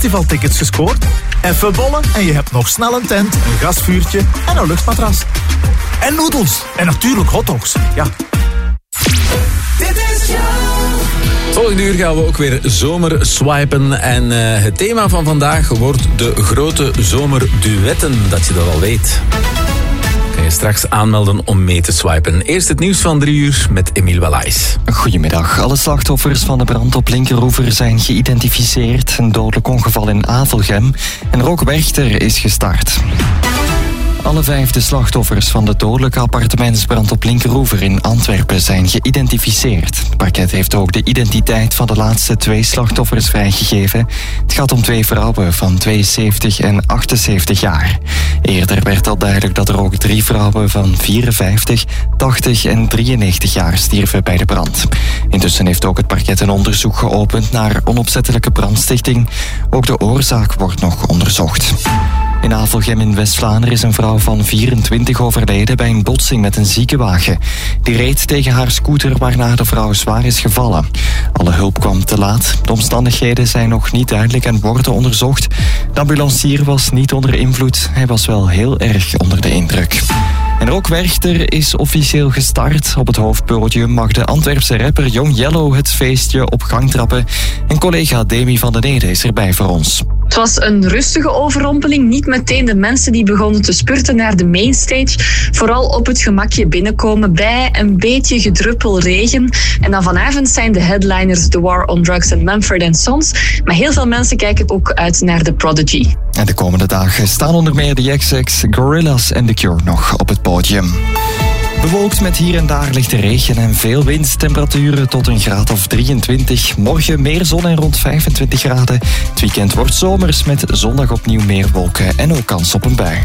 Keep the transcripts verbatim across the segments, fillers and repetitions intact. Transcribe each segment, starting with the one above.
festivaltickets gescoord? Even bollen en je hebt nog snel een tent, een gasvuurtje en een luchtmatras. En noedels. En natuurlijk hotdogs. Ja. Dit is Joe. Volgende uur gaan we ook weer zomer swipen. En uh, het thema van vandaag wordt de grote zomerduetten, dat je dat al weet. Kan je straks aanmelden om mee te swipen. Eerst het nieuws van drie uur met Emiel Wallays. Goedemiddag. Alle slachtoffers van de brand op Linkeroever zijn geïdentificeerd. Een dodelijk ongeval in Avelgem. En er ook Werchter is gestart. Alle vijf de slachtoffers van de dodelijke appartementsbrand op Linkeroever in Antwerpen zijn geïdentificeerd. Het parket heeft ook de identiteit van de laatste twee slachtoffers vrijgegeven. Het gaat om twee vrouwen van tweeënzeventig en achtenzeventig jaar. Eerder werd al duidelijk dat er ook drie vrouwen van vierenvijftig, tachtig en drieënnegentig jaar stierven bij de brand. Intussen heeft ook het parket een onderzoek geopend naar onopzettelijke brandstichting. Ook de oorzaak wordt nog onderzocht. In Avelgem in West-Vlaanderen is een vrouw van vierentwintig overleden bij een botsing met een ziekenwagen. Die reed tegen haar scooter waarna de vrouw zwaar is gevallen. Alle hulp kwam te laat. De omstandigheden zijn nog niet duidelijk en worden onderzocht. De ambulancier was niet onder invloed. Hij was wel heel erg onder de indruk. En ook Werchter is officieel gestart. Op het hoofdpodium mag de Antwerpse rapper Young Yellow het feestje op gang trappen. En collega Demi van den Ede is erbij voor ons. Het was een rustige overrompeling. Niet meteen de mensen die begonnen te spurten naar de mainstage. Vooral op het gemakje binnenkomen bij een beetje gedruppel regen. En dan vanavond zijn de headliners The War on Drugs en Mumford and Sons. Maar heel veel mensen kijken ook uit naar The Prodigy. En de komende dagen staan onder meer de X X, Gorillaz en The Cure nog op het podium. Bewolkt met hier en daar lichte regen en veel wind. Temperaturen tot een graad of drieëntwintig. Morgen meer zon en rond vijfentwintig graden. Het weekend wordt zomers met zondag opnieuw meer wolken en ook kans op een bui.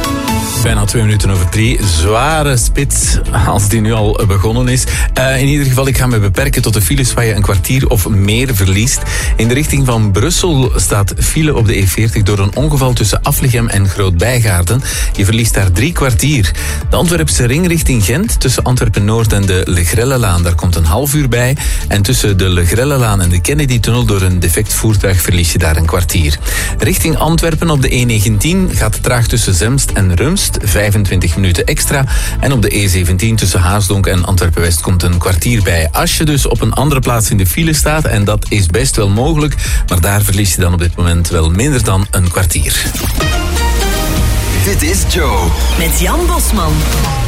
Bijna twee minuten over drie. Zware spits, als die nu al begonnen is. Uh, in ieder geval, ik ga me beperken tot de files waar je een kwartier of meer verliest. In de richting van Brussel staat file op de E veertig door een ongeval tussen Aflichem en Groot-Bijgaarden. Je verliest daar drie kwartier. De Antwerpse ring richting Gent, tussen Antwerpen-Noord en de Le Grellelaan, daar komt een half uur bij. En tussen de Le Grellelaan en de Kennedy-tunnel door een defect voertuig verlies je daar een kwartier. Richting Antwerpen op de E negentien gaat het traag tussen Zemst en Rumst. vijfentwintig minuten extra. En op de E zeventien tussen Haasdonk en Antwerpen-West komt een kwartier bij. Als je dus op een andere plaats in de file staat, en dat is best wel mogelijk, maar daar verlies je dan op dit moment wel minder dan een kwartier. Dit is Joe. Met Jan Bosman.